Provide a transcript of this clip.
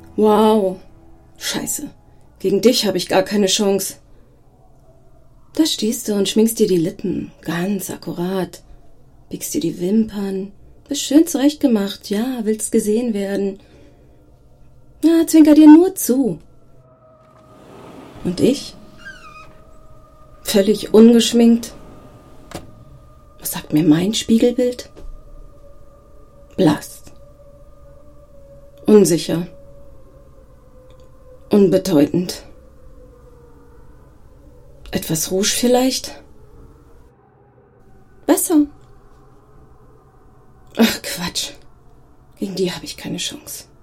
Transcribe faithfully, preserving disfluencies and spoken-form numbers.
Wow. Scheiße. Gegen dich habe ich gar keine Chance. Da stehst du und schminkst dir die Lippen. Ganz akkurat. Biegst dir die Wimpern. Bist schön zurechtgemacht. Ja, willst gesehen werden. Ja, zwinker dir nur zu. Und ich? Völlig ungeschminkt. Was sagt mir mein Spiegelbild? Blass. Unsicher. Unbedeutend. Etwas Rouge vielleicht? Besser. Ach, Quatsch. Gegen die habe ich keine Chance.